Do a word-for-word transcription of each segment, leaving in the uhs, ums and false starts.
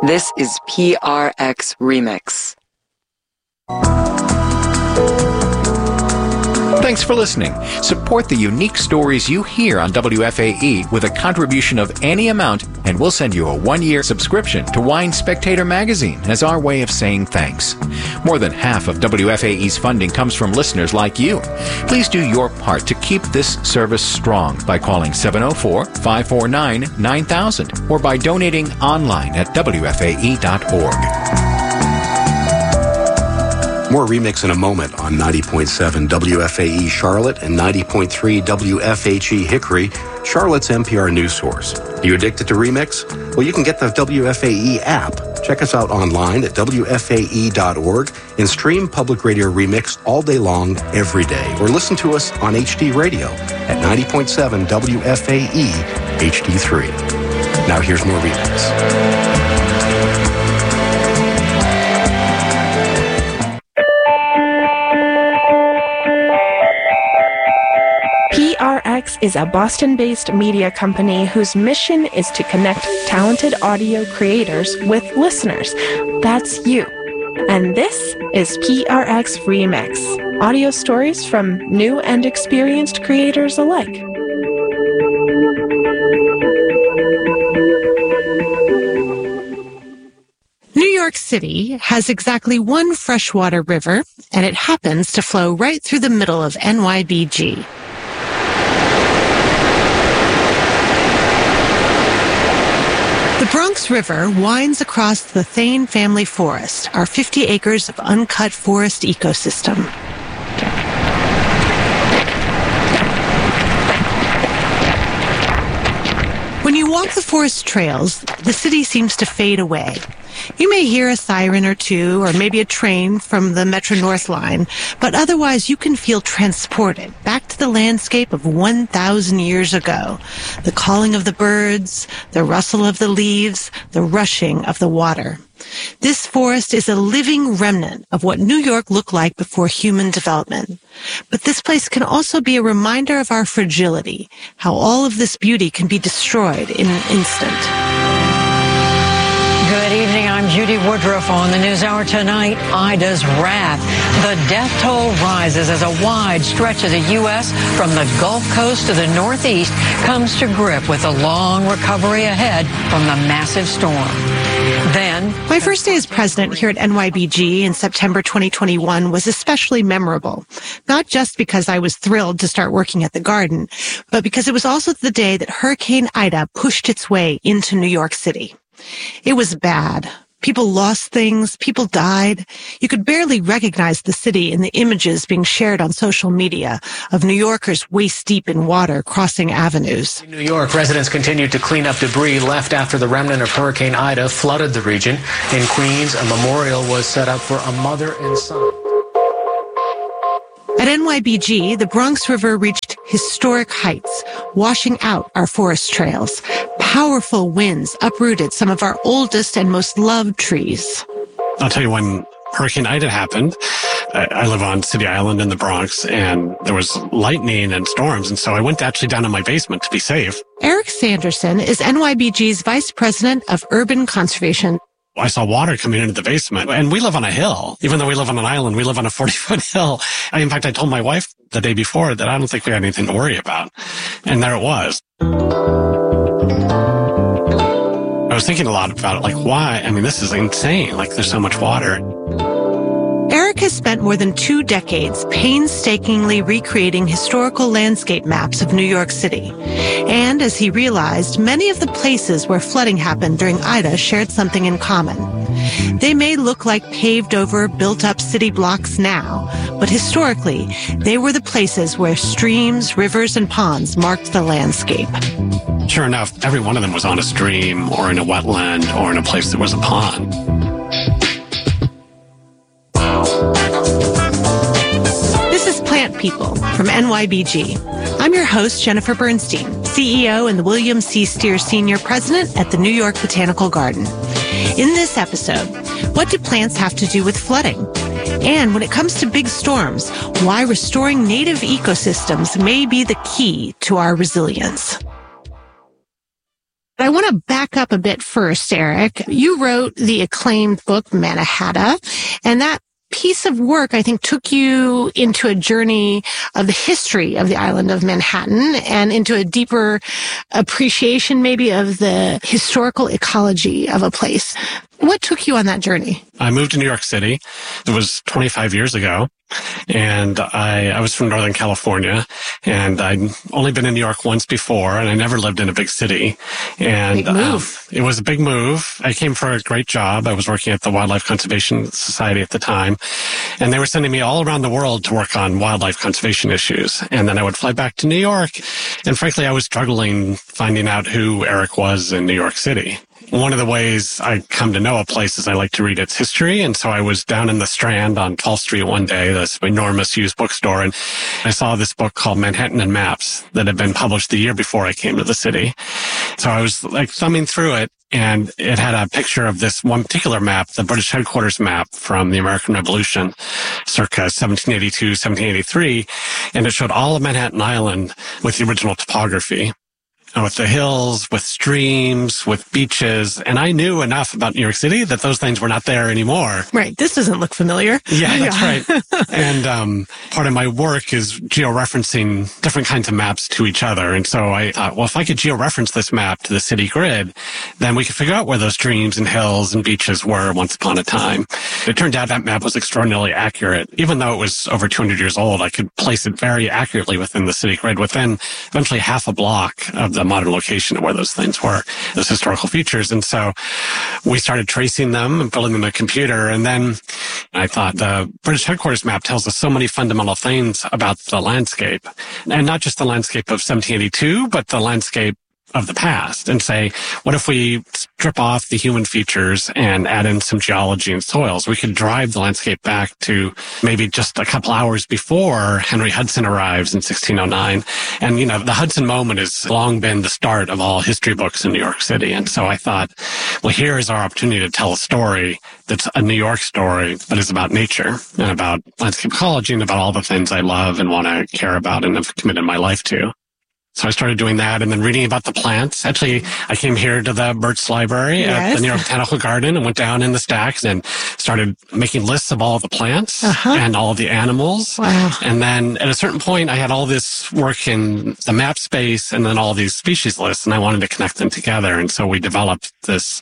This is P R X Remix. Thanks for listening. Support the unique stories you hear on W F A E with a contribution of any amount, and we'll send you a one-year subscription to Wine Spectator magazine as our way of saying thanks. More than half of W F A E's funding comes from listeners like you. Please do your part to keep this service strong by calling seven oh four, five four nine, nine thousand or by donating online at W F A E dot org. More Remix in a moment on ninety point seven W F A E Charlotte and ninety point three W F H E Hickory, Charlotte's N P R news source. Are you addicted to Remix? Well, you can get the W F A E app. Check us out online at W F A E dot org and stream Public Radio Remix all day long, every day. Or listen to us on H D Radio at ninety point seven W F A E H D three. Now here's more Remix. P R X is a Boston-based media company whose mission is to connect talented audio creators with listeners. That's you. And this is P R X Remix, audio stories from new and experienced creators alike. New York City has exactly one freshwater river, and it happens to flow right through the middle of N Y B G. The Bronx River winds across the Thane Family Forest, our fifty acres of uncut forest ecosystem. When you walk the forest trails, the city seems to fade away. You may hear a siren or two, or maybe a train from the Metro North line, but otherwise you can feel transported back to the landscape of one thousand years ago. The calling of the birds, the rustle of the leaves, the rushing of the water. This forest is a living remnant of what New York looked like before human development. But this place can also be a reminder of our fragility, how all of this beauty can be destroyed in an instant. Good evening. I'm Judy Woodruff on the NewsHour tonight. Ida's wrath. The death toll rises as a wide stretch of the U S from the Gulf Coast to the Northeast comes to grip with a long recovery ahead from the massive storm. Then, my first day as president here at N Y B G in September twenty twenty-one was especially memorable, not just because I was thrilled to start working at the garden, but because it was also the day that Hurricane Ida pushed its way into New York City. It was bad. People lost things. People died. You could barely recognize the city in the images being shared on social media of New Yorkers waist-deep in water crossing avenues. In New York, residents continued to clean up debris left after the remnant of Hurricane Ida flooded the region. In Queens, a memorial was set up for a mother and son. At N Y B G, the Bronx River reached historic heights, washing out our forest trails. Powerful winds uprooted some of our oldest and most loved trees. I'll tell you, when Hurricane Ida happened, I live on City Island in the Bronx, and there was lightning and storms, and so I went actually down to my basement to be safe. Eric Sanderson is N Y B G's Vice President of Urban Conservation. I saw water coming into the basement, and we live on a hill. Even though we live on an island, we live on a forty-foot hill. I, in fact, I told my wife the day before that I don't think we had anything to worry about. And there it was. I was thinking a lot about it, like, why? I mean, this is insane. Like, there's so much water. Eric has spent more than two decades painstakingly recreating historical landscape maps of New York City. And as he realized, many of the places where flooding happened during Ida shared something in common. They may look like paved-over, built-up city blocks now, but historically, they were the places where streams, rivers, and ponds marked the landscape. Sure enough, every one of them was on a stream or in a wetland or in a place that was a pond. This is Plant People from N Y B G. I'm your host, Jennifer Bernstein, C E O and the William C. Steer Senior President at the New York Botanical Garden. In this episode, what do plants have to do with flooding? And when it comes to big storms, why restoring native ecosystems may be the key to our resilience. I want to back up a bit first, Eric. You wrote the acclaimed book, Mannahatta, and that piece of work, I think, took you into a journey of the history of the island of Manhattan and into a deeper appreciation maybe of the historical ecology of a place. What took you on that journey? I moved to New York City. It was twenty-five years ago. And I, I was from Northern California, and I'd only been in New York once before, and I never lived in a big city. And big move. Um, it was a big move. I came for a great job. I was working at the Wildlife Conservation Society at the time, and they were sending me all around the world to work on wildlife conservation issues. And then I would fly back to New York, and frankly, I was struggling finding out who Eric was in New York City. One of the ways I come to know a place is I like to read its history. And so I was down in the Strand on twelfth Street one day, this enormous used bookstore, and I saw this book called Manhattan and Maps that had been published the year before I came to the city. So I was like thumbing through it, and it had a picture of this one particular map, the British headquarters map from the American Revolution, circa seventeen eighty-two, seventeen eighty-three. And it showed all of Manhattan Island with the original topography, with the hills, with streams, with beaches. And I knew enough about New York City that those things were not there anymore. Right. This doesn't look familiar. Yeah, that's yeah. right. And um, part of my work is georeferencing different kinds of maps to each other. And so I thought, well, if I could georeference this map to the city grid, then we could figure out where those streams and hills and beaches were once upon a time. It turned out that map was extraordinarily accurate. Even though it was over two hundred years old, I could place it very accurately within the city grid, within eventually half a block of the modern location of where those things were, those historical features. And so we started tracing them and building them in a computer. And then I thought the British headquarters map tells us so many fundamental things about the landscape, and not just the landscape of seventeen eighty-two, but the landscape of the past, and say, what if we strip off the human features and add in some geology and soils? We could drive the landscape back to maybe just a couple hours before Henry Hudson arrives in sixteen oh nine. And, you know, the Hudson moment has long been the start of all history books in New York City. And so I thought, well, here is our opportunity to tell a story that's a New York story, but is about nature and about landscape ecology and about all the things I love and want to care about and have committed my life to. So I started doing that and then reading about the plants. Actually, I came here to the Burt's Library yes. at the New York Botanical Garden and went down in the stacks and started making lists of all the plants uh-huh. and all the animals. Wow. And then at a certain point, I had all this work in the map space and then all these species lists, and I wanted to connect them together. And so we developed this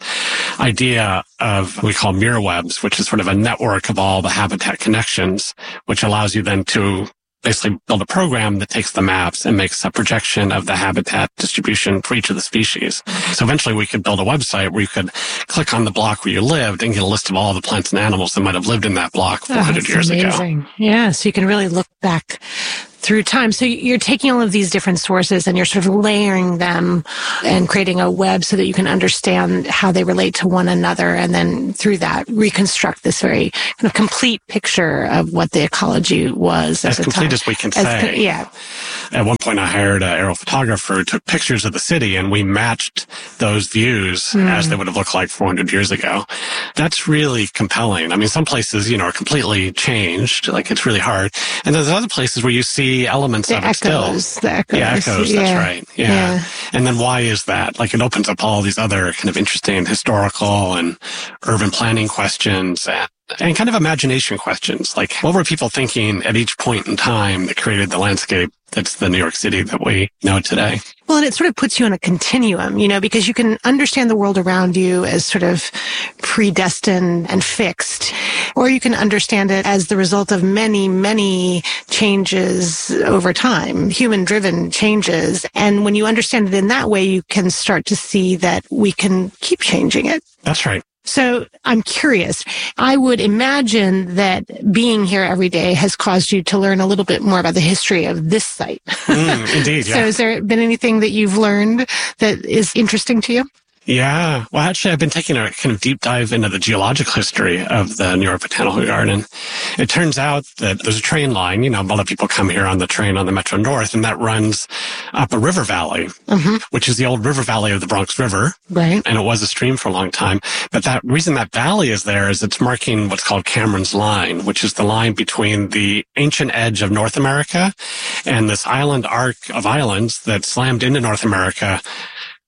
idea of what we call mirror webs, which is sort of a network of all the habitat connections, which allows you then to basically build a program that takes the maps and makes a projection of the habitat distribution for each of the species. So eventually we could build a website where you could click on the block where you lived and get a list of all the plants and animals that might have lived in that block four hundred oh, years amazing. ago. Yeah, so you can really look back through time. So you're taking all of these different sources and you're sort of layering them and creating a web so that you can understand how they relate to one another, and then through that reconstruct this very kind of complete picture of what the ecology was as at the complete time. as we can as, say. Yeah. At one point I hired an aerial photographer who took pictures of the city, and we matched those views mm. as they would have looked like four hundred years ago. That's really compelling. I mean, some places, you know, are completely changed. Like, it's really hard. And there's other places where you see elements the of echoes, it still. The echoes. Yeah, echoes, yeah. that's right. Yeah. yeah. And then why is that? Like, it opens up all these other kind of interesting historical and urban planning questions and, and kind of imagination questions. Like, what were people thinking at each point in time that created the landscape that's the New York City that we know today? Well, and it sort of puts you on a continuum, you know, because you can understand the world around you as sort of predestined and fixed, or you can understand it as the result of many, many changes over time, human-driven changes. And when you understand it in that way, you can start to see that we can keep changing it. That's right. So I'm curious. I would imagine that being here every day has caused you to learn a little bit more about the history of this site. Mm, indeed, yeah. So has there been anything that you've learned that is interesting to you? Yeah. Well, actually, I've been taking a kind of deep dive into the geological history of the New York Botanical Garden. It turns out that there's a train line. You know, a lot of people come here on the train on the Metro North, and that runs up a river valley, mm-hmm. which is the old river valley of the Bronx River. Right. And it was a stream for a long time. But that reason that valley is there is it's marking what's called Cameron's Line, which is the line between the ancient edge of North America and this island arc of islands that slammed into North America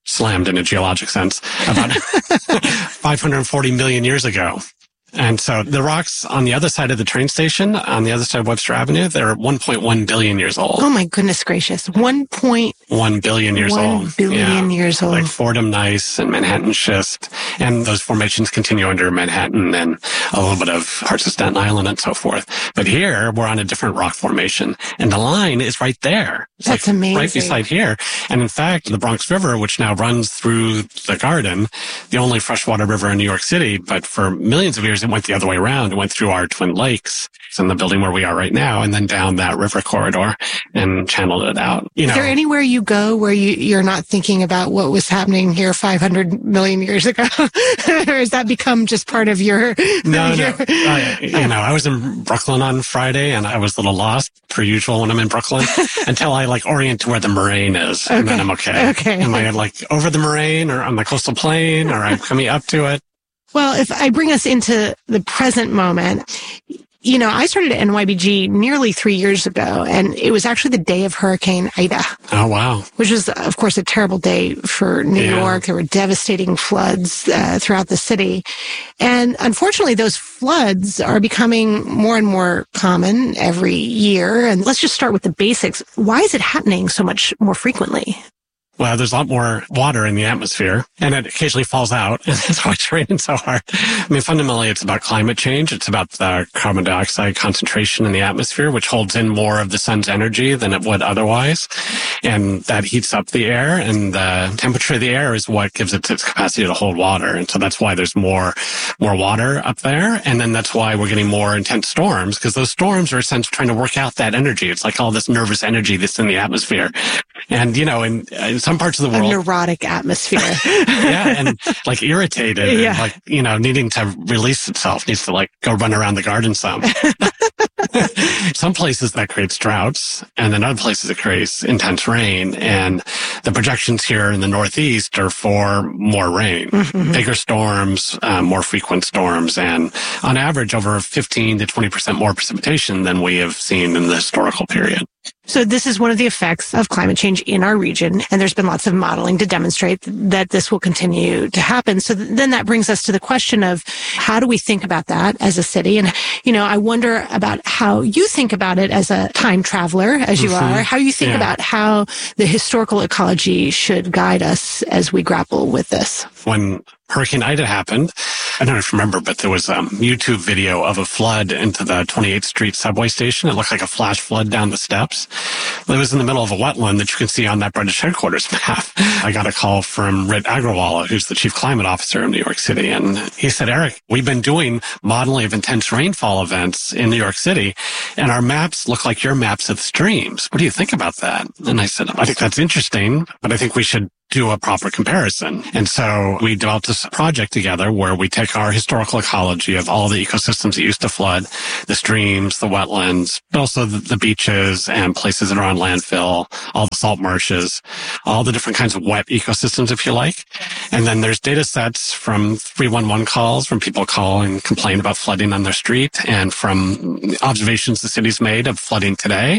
slammed in a geologic sense about five hundred forty million years ago. And so the rocks on the other side of the train station, on the other side of Webster Avenue, they're one point one billion years old. Oh my goodness gracious. one point one billion years one old. one billion yeah. years old. Like Fordham Gneiss and Manhattan Schist. And those formations continue under Manhattan and a little bit of parts of Staten Island and so forth. But here, we're on a different rock formation. And the line is right there. It's That's like amazing. Right beside here. And in fact, the Bronx River, which now runs through the Garden, the only freshwater river in New York City, but for millions of years, it went the other way around. It went through our Twin Lakes in the building where we are right now, and then down that river corridor and channeled it out. You know, is there anywhere you go where you, you're not thinking about what was happening here five hundred million years ago? Or has that become just part of your... No, your... no. I, you know, I was in Brooklyn on Friday, and I was a little lost, per usual, when I'm in Brooklyn, until I, like, orient to where the moraine is, okay. And then I'm okay. Okay. Am I, like, over the moraine, or on the coastal plain, or I'm coming up to it? Well, if I bring us into the present moment, you know, I started at N Y B G nearly three years ago, and it was actually the day of Hurricane Ida. Oh, wow. Which was, of course, a terrible day for New yeah. York. There were devastating floods uh, throughout the city. And unfortunately, those floods are becoming more and more common every year. And let's just start with the basics. Why is it happening so much more frequently? Well, there's a lot more water in the atmosphere, and it occasionally falls out, and that's why it's raining so hard. I mean, fundamentally, it's about climate change. It's about the carbon dioxide concentration in the atmosphere, which holds in more of the sun's energy than it would otherwise, and that heats up the air, and the temperature of the air is what gives it its capacity to hold water, and so that's why there's more more water up there, and then that's why we're getting more intense storms, because those storms are essentially trying to work out that energy. It's like all this nervous energy that's in the atmosphere. And, you know, in, in some parts of the world... A neurotic atmosphere. yeah, and like irritated, yeah. and like, you know, needing to release itself, needs to like go run around the garden some. Some places that creates droughts, and then other places it creates intense rain. And the projections here in the Northeast are for more rain, mm-hmm. bigger storms, uh, more frequent storms, and on average over fifteen to twenty percent more precipitation than we have seen in the historical period. So this is one of the effects of climate change in our region, and there's been lots of modeling to demonstrate that this will continue to happen. So th- then that brings us to the question of how do we think about that as a city? And, you know, I wonder about how you think about it as a time traveler, as you mm-hmm. are, how you think yeah. about how the historical ecology should guide us as we grapple with this. When Hurricane Ida happened, I don't know if you remember, but there was a YouTube video of a flood into the twenty-eighth Street subway station. It looked like a flash flood down the steps. It was in the middle of a wetland that you can see on that British headquarters map. I got a call from Rit Agrawala, who's the chief climate officer in New York City. And he said, Eric, we've been doing modeling of intense rainfall events in New York City, and our maps look like your maps of the streams. What do you think about that? And I said, I think that's interesting, but I think we should do a proper comparison. And so we developed this project together where we take our historical ecology of all the ecosystems that used to flood, the streams, the wetlands, but also the, the beaches and places that are on landfill, all the salt marshes, all the different kinds of wet ecosystems, if you like. And then there's data sets from three one one calls, from people call and complain about flooding on their street, and from observations the city's made of flooding today.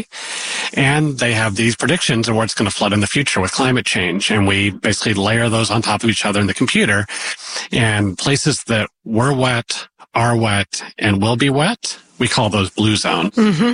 And they have these predictions of where it's going to flood in the future with climate change. And we basically layer those on top of each other in the computer, and places that were wet, are wet, and will be wet, we call those blue zone. Mm-hmm.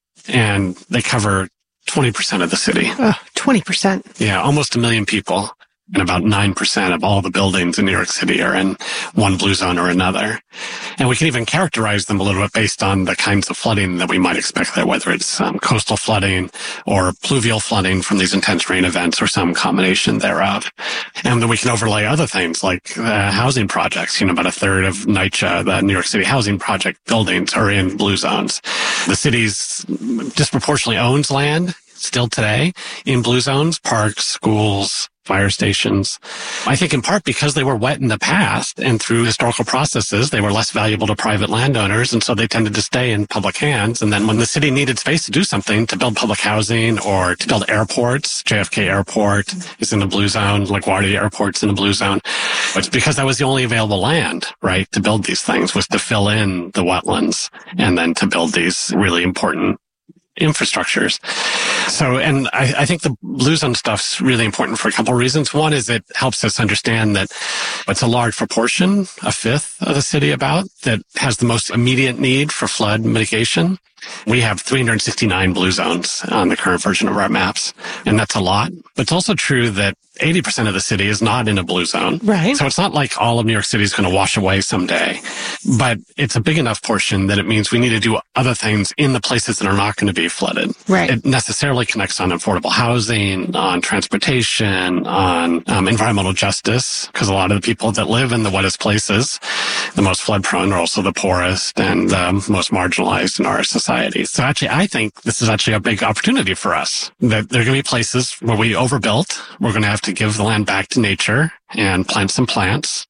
And they cover twenty percent of the city. Oh, twenty percent. Yeah, almost a million people. And about nine percent of all the buildings in New York City are in one blue zone or another. And we can even characterize them a little bit based on the kinds of flooding that we might expect there, whether it's um, coastal flooding or pluvial flooding from these intense rain events or some combination thereof. And then we can overlay other things like uh, housing projects. You know, about a third of NYCHA, the New York City Housing Project buildings, are in blue zones. The city's disproportionately owns land still today in blue zones, parks, schools, fire stations. I think in part because they were wet in the past, and through historical processes, they were less valuable to private landowners, and so they tended to stay in public hands. And then when the city needed space to do something, to build public housing or to build airports, J F K Airport is in the blue zone, LaGuardia Airport's in the blue zone. It's because that was the only available land, right, to build these things, was to fill in the wetlands and then to build these really important infrastructures. So, and I, I think the blue zone stuff's really important for a couple of reasons. One is it helps us understand that it's a large proportion, a fifth of the city about, that has the most immediate need for flood mitigation. We have three hundred sixty-nine blue zones on the current version of our maps, and that's a lot. But it's also true that eighty percent of the city is not in a blue zone. Right. So it's not like all of New York City is going to wash away someday, but it's a big enough portion that it means we need to do other things in the places that are not going to be flooded. Right. It necessarily connects on affordable housing, on transportation, on um, environmental justice, because a lot of the people that live in the wettest places, the most flood prone, are also the poorest and um, most marginalized in our society. So actually, I think this is actually a big opportunity for us, that there are going to be places where we overbuilt. We're going to have to give the land back to nature and plant some plants.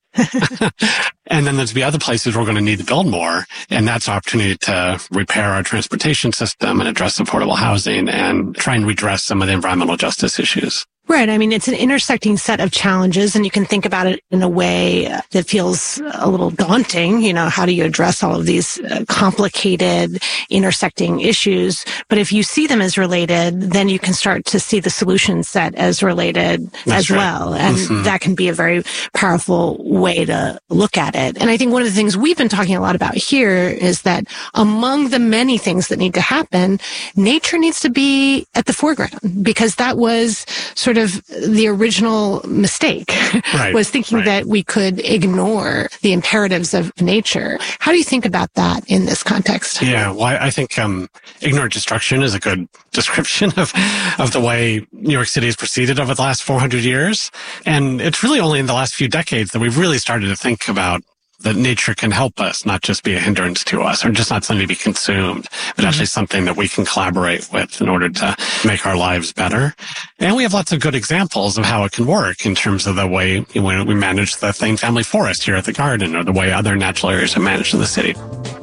And then there's going to be other places we're going to need to build more. And that's an opportunity to repair our transportation system and address affordable housing and try and redress some of the environmental justice issues. Right. I mean, it's an intersecting set of challenges, and you can think about it in a way that feels a little daunting. You know, how do you address all of these uh, complicated, intersecting issues? But if you see them as related, then you can start to see the solution set as related That's as right. well. And Mm-hmm. that can be a very powerful way to look at it. And I think one of the things we've been talking a lot about here is that among the many things that need to happen, nature needs to be at the foreground, because that was sort of the original mistake, Right, was thinking right. that we could ignore the imperatives of nature. How do you think about that in this context? Yeah, well, I think um, ignorant destruction is a good description of of the way New York City has proceeded over the last four hundred years. And it's really only in the last few decades that we've really started to think about that nature can help us, not just be a hindrance to us, or just not something to be consumed, but actually something that we can collaborate with in order to make our lives better. And we have lots of good examples of how it can work in terms of the way you know, we manage the Thane Family Forest here at the Garden, or the way other natural areas are managed in the city.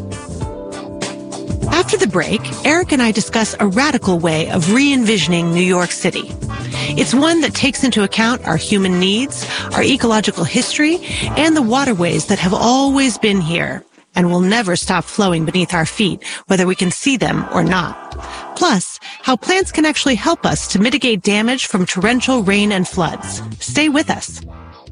After the break, Eric and I discuss a radical way of re-envisioning New York City. It's one that takes into account our human needs, our ecological history, and the waterways that have always been here and will never stop flowing beneath our feet, whether we can see them or not. Plus, how plants can actually help us to mitigate damage from torrential rain and floods. Stay with us.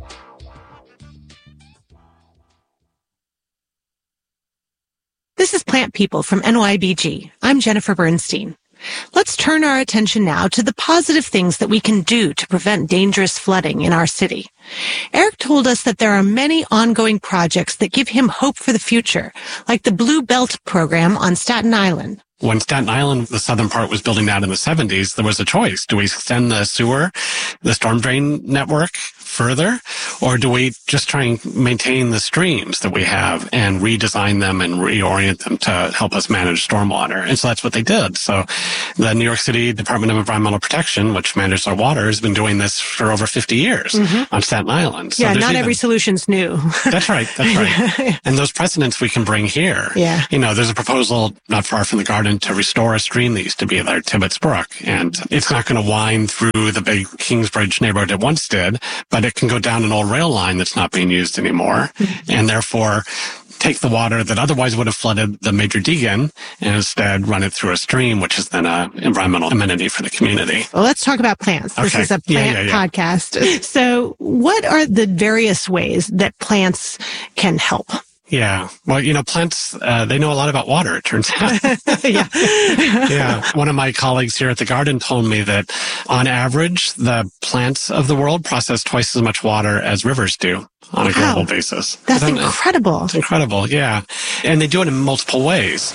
This is Plant People from N Y B G. I'm Jennifer Bernstein. Let's turn our attention now to the positive things that we can do to prevent dangerous flooding in our city. Eric told us that there are many ongoing projects that give him hope for the future, like the Blue Belt program on Staten Island. When Staten Island, the southern part, was building out in the seventies, there was a choice. Do we extend the sewer, the storm drain network further, or do we just try and maintain the streams that we have and redesign them and reorient them to help us manage stormwater? And so that's what they did. So the New York City Department of Environmental Protection, which manages our water, has been doing this for over fifty years mm-hmm. on Staten Island. So yeah, not even, every solution's new. That's right. That's right. And those precedents we can bring here. Yeah. You know, there's a proposal not far from the Garden to restore a stream that used to be there, Tibbetts Brook. And it's not going to wind through the big Kingsbridge neighborhood it once did, but it can go down an old rail line that's not being used anymore. Mm-hmm. And therefore take the water that otherwise would have flooded the Major Deegan and instead run it through a stream, which is then an environmental amenity for the community. Well, let's talk about plants. This okay. is a plant yeah, yeah, yeah. podcast. So what are the various ways that plants can help? Yeah. Well, you know, plants, uh, they know a lot about water, it turns out. yeah. yeah. One of my colleagues here at the Garden told me that on average, the plants of the world process twice as much water as rivers do on a wow. global basis. That's incredible. It's incredible. Yeah. And they do it in multiple ways.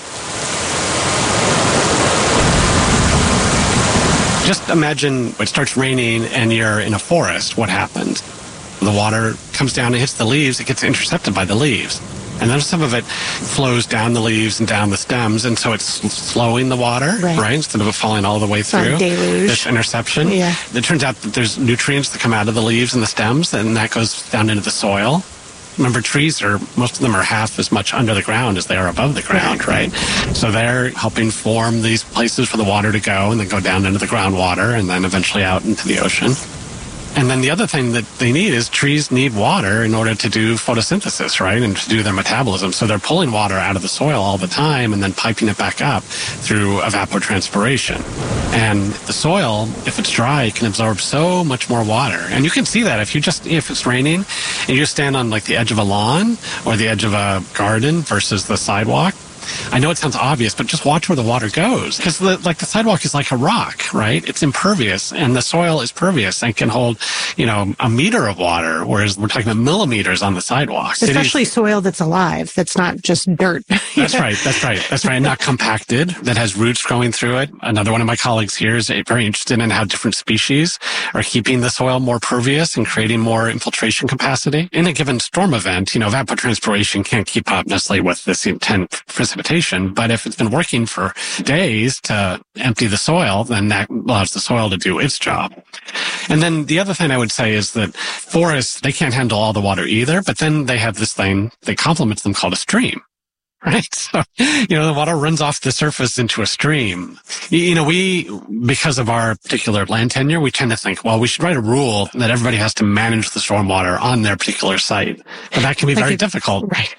Just imagine it starts raining and you're in a forest. What happens? The water comes down and hits the leaves. It gets intercepted by the leaves. And then some of it flows down the leaves and down the stems, and so it's slowing the water, right? right? Instead of it falling all the way through. Deluge. This interception. Yeah. It turns out that there's nutrients that come out of the leaves and the stems, and that goes down into the soil. Remember, trees are, most of them are half as much under the ground as they are above the ground, right? right? So they're helping form these places for the water to go and then go down into the groundwater and then eventually out into the ocean. And then the other thing that they need is trees need water in order to do photosynthesis, right? And to do their metabolism. So they're pulling water out of the soil all the time and then piping it back up through evapotranspiration. And the soil, if it's dry, can absorb so much more water. And you can see that if you just, if it's raining and you stand on like the edge of a lawn or the edge of a garden versus the sidewalk. I know it sounds obvious, but just watch where the water goes. Because the, like the sidewalk is like a rock, right? It's impervious, and the soil is pervious and can hold, you know, a meter of water, whereas we're talking about millimeters on the sidewalk. Especially Cities, soil that's alive, that's not just dirt. That's right, that's right, that's right. Not compacted, that has roots growing through it. Another one of my colleagues here is very interested in how different species are keeping the soil more pervious and creating more infiltration capacity. In a given storm event, you know, evapotranspiration can't keep up necessarily with this intense precipitation. But if it's been working for days to empty the soil, then that allows the soil to do its job. And then the other thing I would say is that forests, they can't handle all the water either, but then they have this thing that complements them called a stream. Right. So, you know, the water runs off the surface into a stream. You know, we, because of our particular land tenure, we tend to think, well, we should write a rule that everybody has to manage the stormwater on their particular site. But that can be like very it, difficult. Right.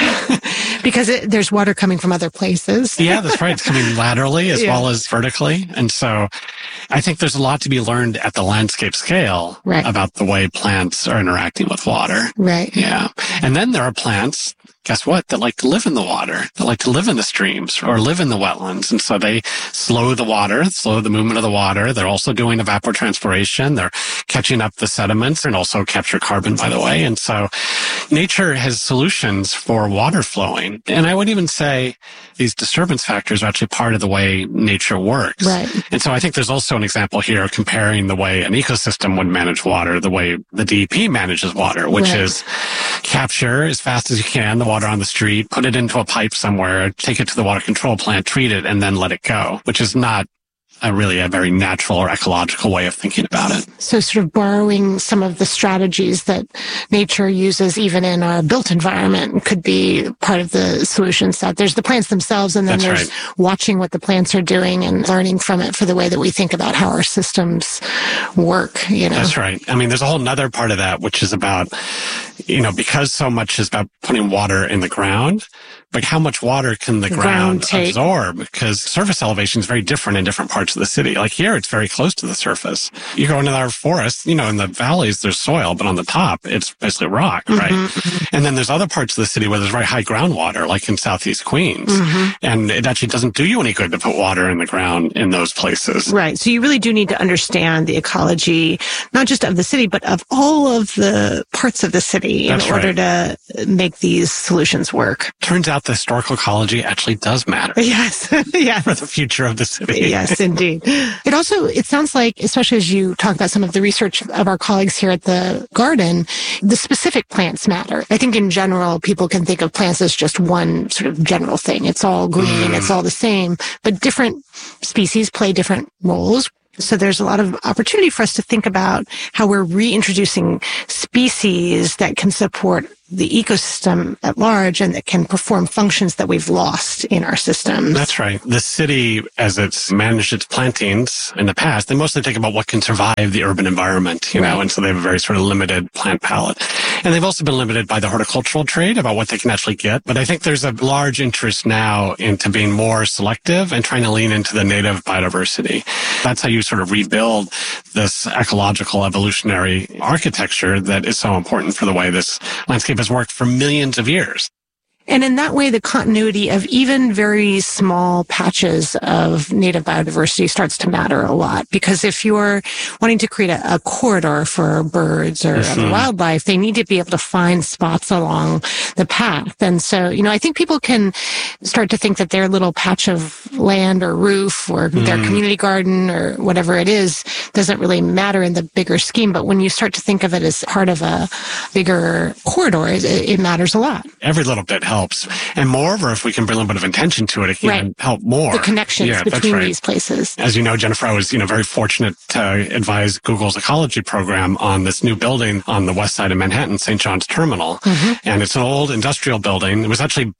Because it, there's water coming from other places. Yeah, that's right. It's coming laterally as yeah. well as vertically. And so I think there's a lot to be learned at the landscape scale right. about the way plants are interacting with water. Right. Yeah. And then there are plants, guess what, that like to live in the water, that like to live in the streams or live in the wetlands. And so they slow the water, slow the movement of the water. They're also doing evapotranspiration. They're catching up the sediments and also capture carbon, by the way. And so nature has solutions for water flowing. And I would even say these disturbance factors are actually part of the way nature works. Right. And so I think there's also an example here of comparing the way an ecosystem would manage water, the way the D E P manages water, which right. is capture as fast as you can the water on the street, put it into a pipe somewhere, take it to the water control plant, treat it, and then let it go, which is not a really a very natural or ecological way of thinking about it. So sort of borrowing some of the strategies that nature uses even in our built environment could be part of the solution set. There's the plants themselves, and then That's there's right. watching what the plants are doing and learning from it for the way that we think about how our systems work, you know. That's right. I mean, there's a whole nother part of that, which is about, you know, because so much is about putting water in the ground, but how much water can the, the ground, ground absorb? Because surface elevation is very different in different parts of the city. Like here, it's very close to the surface. You go into our forests, you know, in the valleys, there's soil, but on the top, it's basically rock, right? Mm-hmm. And then there's other parts of the city where there's very high groundwater, like in Southeast Queens. Mm-hmm. And it actually doesn't do you any good to put water in the ground in those places. Right. So you really do need to understand the ecology, not just of the city, but of all of the parts of the city That's in order right. to make these solutions work. Turns out the historical ecology actually does matter. Yes. yeah. For the future of the city. Yes, indeed. It also, it sounds like, especially as you talk about some of the research of our colleagues here at the garden, the specific plants matter. I think in general, people can think of plants as just one sort of general thing. It's all green, mm. it's all the same, but different species play different roles. So there's a lot of opportunity for us to think about how we're reintroducing species that can support the ecosystem at large and that can perform functions that we've lost in our systems. That's right. The city, as it's managed its plantings in the past, they mostly think about what can survive the urban environment, you right. know, and so they have a very sort of limited plant palette. And they've also been limited by the horticultural trade about what they can actually get. But I think there's a large interest now into being more selective and trying to lean into the native biodiversity. That's how you sort of rebuild this ecological evolutionary architecture that is so important for the way this landscape has worked for millions of years. And in that way, the continuity of even very small patches of native biodiversity starts to matter a lot. Because if you're wanting to create a, a corridor for birds or mm-hmm. other wildlife, they need to be able to find spots along the path. And so, you know, I think people can start to think that their little patch of land or roof or mm. their community garden or whatever it is doesn't really matter in the bigger scheme. But when you start to think of it as part of a bigger corridor, it, it matters a lot. Every little bit helps. And moreover, if we can bring a little bit of intention to it, it can right. help more. The connections yeah, between right. these places. As you know, Jennifer, I was, you know, very fortunate to advise Google's ecology program on this new building on the west side of Manhattan, Saint John's Terminal. Mm-hmm. And it's an old industrial building. It was actually built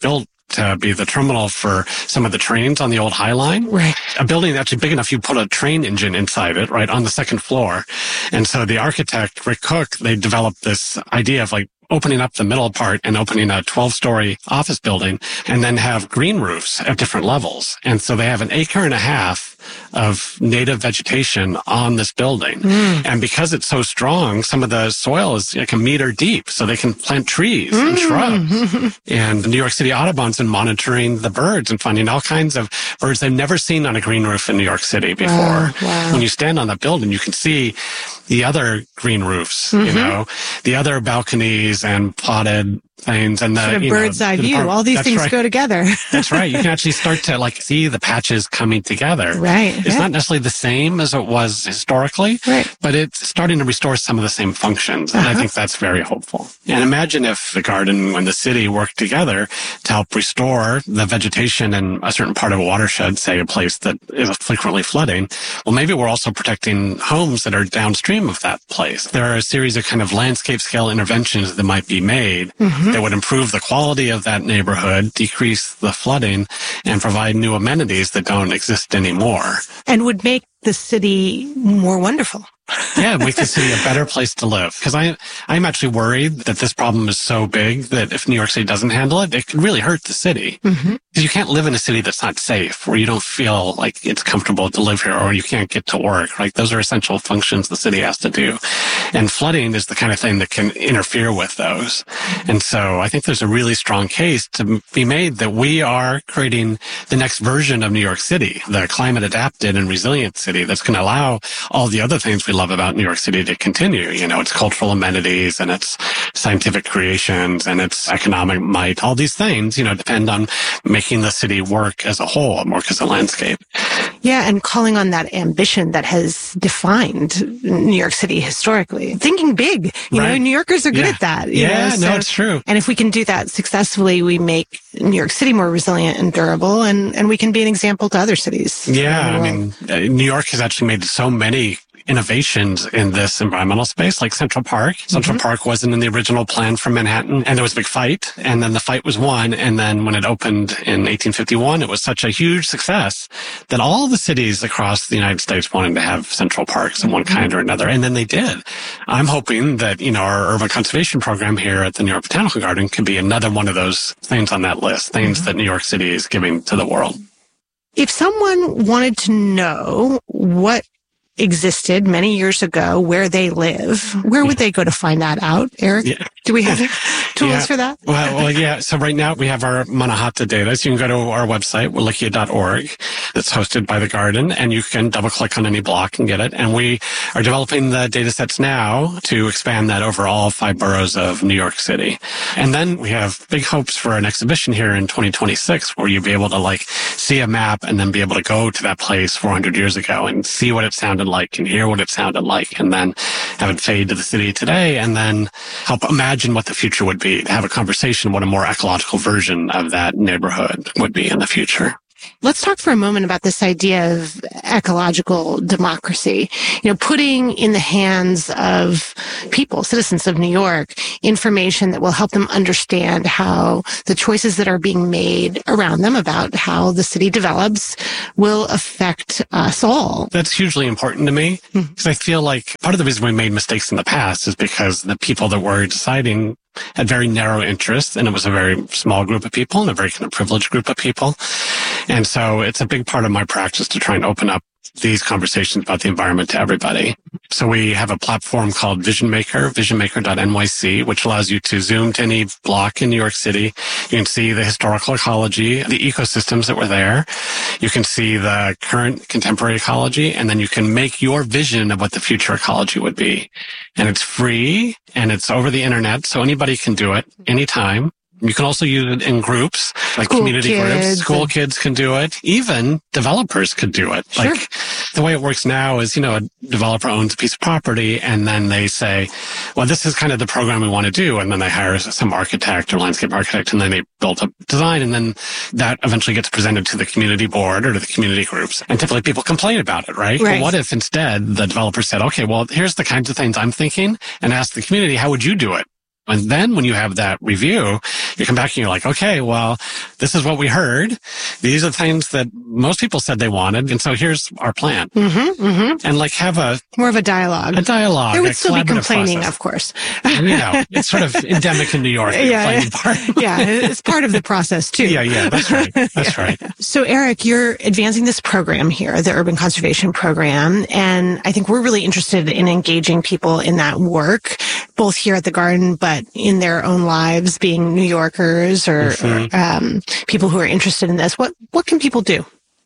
to be the terminal for some of the trains on the old High Line. Right. A building that's big enough, you put a train engine inside it, right, on the second floor. And so the architect, Rick Cook, they developed this idea of like opening up the middle part and opening a twelve-story office building and then have green roofs at different levels. And so they have an acre and a half of native vegetation on this building. Mm. And because it's so strong, some of the soil is like a meter deep, so they can plant trees mm. and shrubs. And the New York City Audubon's been monitoring the birds and finding all kinds of birds they've never seen on a green roof in New York City before. Wow. Wow. When you stand on that building, you can see the other green roofs, mm-hmm. you know, the other balconies and plotted things and the sort of you bird's know, eye the, view. the, All these things right. go together. That's right. You can actually start to like see the patches coming together. Right. It's yeah. not necessarily the same as it was historically, right. but it's starting to restore some of the same functions. And uh-huh. I think that's very hopeful. And imagine if the garden and the city worked together to help restore the vegetation in a certain part of a watershed, say a place that is frequently flooding. Well, maybe we're also protecting homes that are downstream of that place. There are a series of kind of landscape scale interventions that might be made mm-hmm. that would improve the quality of that neighborhood, decrease the flooding, and provide new amenities that don't exist anymore. And would make the city more wonderful. Yeah, make the city a better place to live. Because I, I'm actually worried that this problem is so big that if New York City doesn't handle it, it could really hurt the city. Because mm-hmm. you can't live in a city that's not safe, where you don't feel like it's comfortable to live here, or you can't get to work. Right? Those are essential functions the city has to do. And flooding is the kind of thing that can interfere with those. And so I think there's a really strong case to be made that we are creating the next version of New York City, the climate adapted and resilient city that's going to allow all the other things we love about New York City to continue. You know, its cultural amenities and its scientific creations and its economic might. All these things, you know, depend on making the city work as a whole, work as a landscape. Yeah, and calling on that ambition that has defined New York City historically. Thinking big. You right. know, New Yorkers are good yeah. at that. You yeah, know? So, no, it's true. And if we can do that successfully, we make New York City more resilient and durable, and, and we can be an example to other cities. Yeah, I mean, uh, New York has actually made so many innovations in this environmental space, like Central Park. Central mm-hmm. Park wasn't in the original plan for Manhattan, and there was a big fight, and then the fight was won, and then when it opened in eighteen fifty-one, it was such a huge success that all the cities across the United States wanted to have Central Parks of one kind or another, and then they did. I'm hoping that, you know, our urban conservation program here at the New York Botanical Garden could be another one of those things on that list, things mm-hmm. that New York City is giving to the world. If someone wanted to know what existed many years ago where they live, where would they go to find that out, Eric? Yeah. Do we have tools yeah. for that? Well, well, yeah. So right now we have our Mannahatta data. So you can go to our website, wallachia dot org. It's hosted by the Garden, and you can double click on any block and get it. And we are developing the data sets now to expand that over all five boroughs of New York City. And then we have big hopes for an exhibition here in twenty twenty-six where you'll be able to like see a map and then be able to go to that place four hundred years ago and see what it sounded like and hear what it sounded like, and then have it fade to the city today, and then help imagine what the future would be, to have a conversation what a more ecological version of that neighborhood would be in the future. Let's talk for a moment about this idea of ecological democracy. You know, putting in the hands of people, citizens of New York, information that will help them understand how the choices that are being made around them about how the city develops will affect us all. That's hugely important to me, because mm-hmm. I feel like part of the reason we made mistakes in the past is because the people that were deciding had very narrow interests, and it was a very small group of people and a very kind of privileged group of people. And so it's a big part of my practice to try and open up these conversations about the environment to everybody. So we have a platform called Vision Maker, vision maker dot N Y C, which allows you to zoom to any block in New York City. You can see the historical ecology, the ecosystems that were there. You can see the current contemporary ecology, and then you can make your vision of what the future ecology would be. And it's free, and it's over the internet, so anybody can do it anytime. You can also use it in groups, like school community kids. groups. School kids can do it. Even developers could do it. Sure. Like the way it works now is, you know, a developer owns a piece of property, and then they say, well, this is kind of the program we want to do. And then they hire some architect or landscape architect, and then they build a design, and then that eventually gets presented to the community board or to the community groups. And typically people complain about it, right? Right. Well, what if instead the developer said, okay, well, here's the kinds of things I'm thinking, and ask the community, how would you do it? And then when you have that review, you come back and you're like, okay, well, this is what we heard. These are things that most people said they wanted. And so here's our plan. Mm-hmm, mm-hmm. And like have a... More of a dialogue. A dialogue. There would a still be complaining, process. Of course. And, you know, it's sort of endemic in New York. Yeah, part. yeah, it's part of the process too. Yeah, yeah, that's right. That's yeah. right. So Eric, you're advancing this program here, the Urban Conservation Program. And I think we're really interested in engaging people in that work, both here at the Garden, but in their own lives, being New Yorkers or, mm-hmm. or um, people who are interested in this. What, what can people do?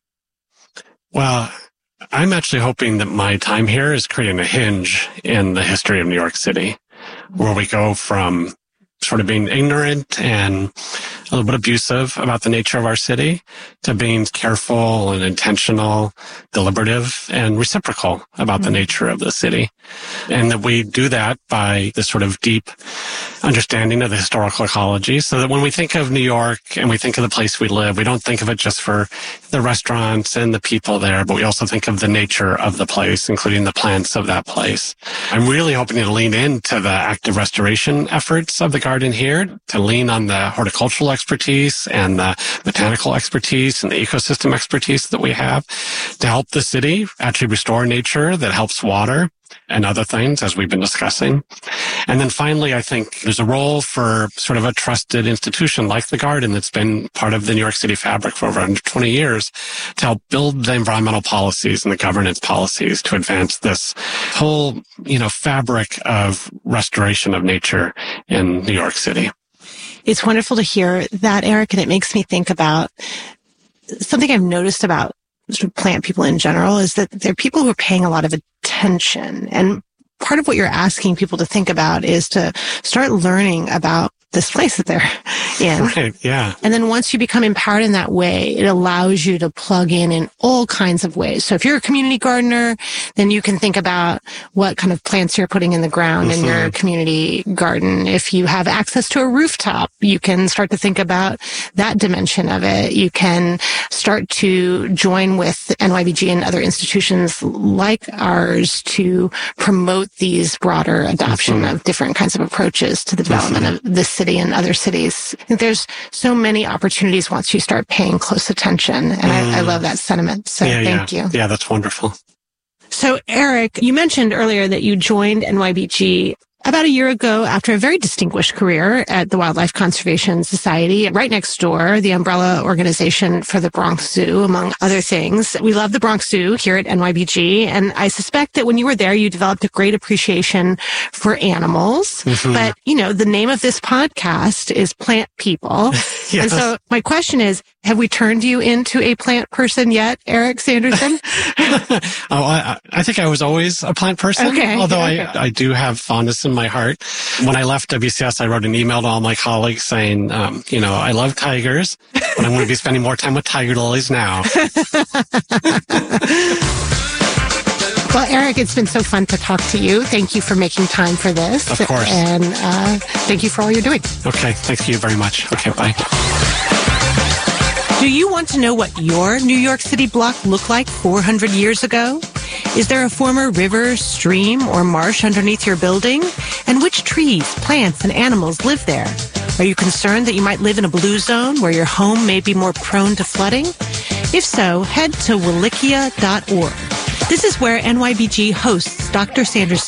Well, I'm actually hoping that my time here is creating a hinge in the history of New York City, where we go from sort of being ignorant and a little bit abusive about the nature of our city to being careful and intentional, deliberative, and reciprocal about mm-hmm. the nature of the city. And that we do that by this sort of deep understanding of the historical ecology, so that when we think of New York and we think of the place we live, we don't think of it just for the restaurants and the people there, but we also think of the nature of the place, including the plants of that place. I'm really hoping to lean into the active restoration efforts of the Garden here, to lean on the horticultural expertise and the botanical expertise and the ecosystem expertise that we have to help the city actually restore nature that helps water and other things, as we've been discussing. And then finally, I think there's a role for sort of a trusted institution like the Garden that's been part of the New York City fabric for over one hundred twenty years to help build the environmental policies and the governance policies to advance this whole, you know, fabric of restoration of nature in New York City. It's wonderful to hear that, Eric, and it makes me think about something I've noticed about sort of plant people in general is that they're people who are paying a lot of attention. And part of what you're asking people to think about is to start learning about this place that they're in. Right, yeah. And then once you become empowered in that way, it allows you to plug in in all kinds of ways. So if you're a community gardener, then you can think about what kind of plants you're putting in the ground mm-hmm. in your community garden. If you have access to a rooftop, you can start to think about that dimension of it. You can start to join with N Y B G and other institutions like ours to promote these broader adoption mm-hmm. of different kinds of approaches to the development mm-hmm. of this city and other cities. I think there's so many opportunities once you start paying close attention. And mm. I, I love that sentiment. So yeah, thank yeah. you. Yeah, that's wonderful. So Eric, you mentioned earlier that you joined N Y B G about a year ago after a very distinguished career at the Wildlife Conservation Society, right next door, the umbrella organization for the Bronx Zoo, among other things. We love the Bronx Zoo here at N Y B G, and I suspect that when you were there, you developed a great appreciation for animals. Mm-hmm. But, you know, the name of this podcast is Plant People. Yes. And so my question is, have we turned you into a plant person yet, Eric Sanderson? oh, I, I think I was always a plant person, okay, although okay. I, I do have fondness in my heart. When I left W C S, I wrote an email to all my colleagues saying, um, you know, I love tigers, but I'm going to be spending more time with tiger lilies now. Well, Eric, it's been so fun to talk to you. Thank you for making time for this. Of course. And uh, thank you for all you're doing. Okay. Thank you very much. Okay, bye. Do you want to know what your New York City block looked like four hundred years ago? Is there a former river, stream, or marsh underneath your building? And which trees, plants, and animals live there? Are you concerned that you might live in a blue zone where your home may be more prone to flooding? If so, head to Wallachia dot org. This is where N Y B G hosts Doctor Sanderson